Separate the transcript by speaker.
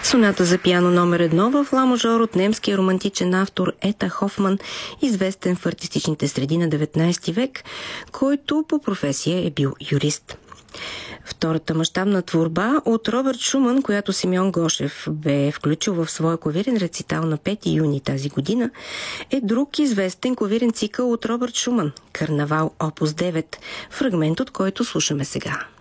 Speaker 1: Соната за пиано номер 1 в ла мажор от немския романтичен автор Ета Хофман, известен в артистичните среди на 19 век, който по професия е бил юрист. Втората мащабна творба от Робърт Шуман, която Симеон Гошев бе включил в своя клавирен рецитал на 5 юни тази година, е друг известен клавирен цикъл от Робърт Шуман – Карнавал Опус 9, фрагмент от който слушаме сега.